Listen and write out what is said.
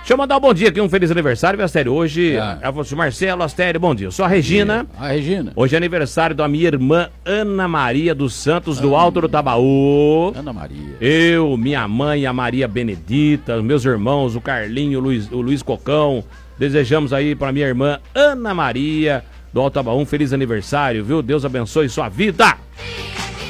Deixa eu mandar um bom dia aqui, um feliz aniversário, Astério. Hoje, Marcelo, Astério, bom dia. Eu sou a Regina. A Regina. Hoje é aniversário da minha irmã Ana Maria dos Santos, do Alto do Tabaú. Ana Maria. Eu, minha mãe, a Maria Benedita, meus irmãos, o Carlinho, o Luiz Cocão. Desejamos aí para minha irmã Ana Maria do Alto Tabaú um feliz aniversário, viu? Deus abençoe sua vida.